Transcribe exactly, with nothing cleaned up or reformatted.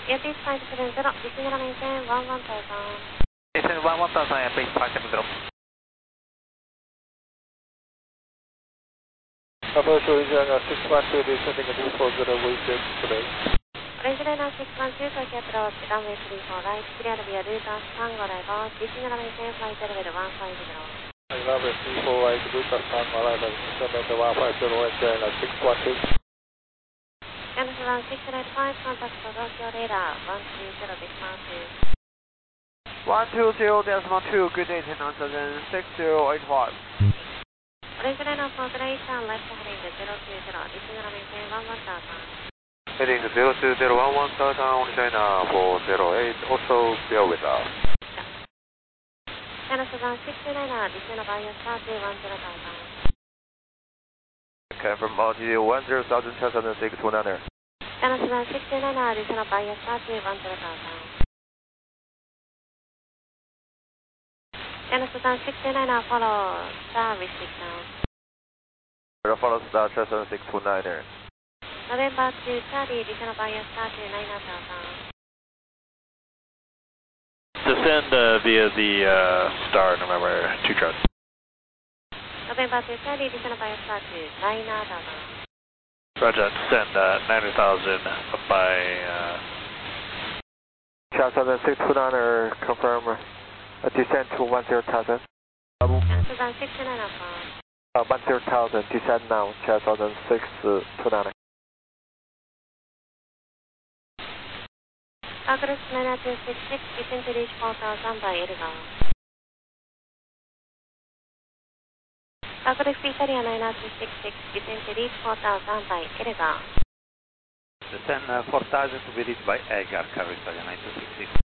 Airpeace five seven zero, descend runway one one thousand. Descend one one thousand, Airpeace five seven zero. Approach Louisiana six one two, descending at two four zero, wait today. Orange Liner six one two, Tokyo approach, runway three four right, clear via route Tango arrival, descend runway flight level one five zero. Runway three four right, route Tango arrival, descend one five zero, Orange Liner six one two. Cancel one six eight five, contact Tokyo radar one two zero decimal two. one two zero decimal two, good day, ten nine seven six zero eight five. Orange Liner four eight, turn left heading zero two zero, descend runway one one thousand. Heading zero two zero one one thousand, Orange Liner four zero eight, also bear with us. Cancel one six nine, descend via thirty one zero thousand. Confirm altitude one zero thousand, ten thousand six two nine. Cancel one six nine, descend via thirty one zero thousand. Cancel one six nine, follow star restrict now. Follow star ten thousand six two nine. November two thirty, descend via thirty nine thousand. Descend uh, via the uh, star November two chart. November two thirty, descend via thirty nine thousand. Roger, descend uh, ninety thousand by uh... ten thousand six two nine, confirm uh, descend to one zero thousand. Cancel one six nine, phone. Uh, one zero thousand, descend now, ten thousand six two nine. Progress nine two six six, descend to reach four thousand by Elga. Progress Italia nine two six six, descend to reach four thousand by Elga. Descend uh, four thousand to be reached by Edgar, Carrier Italia nine two six six.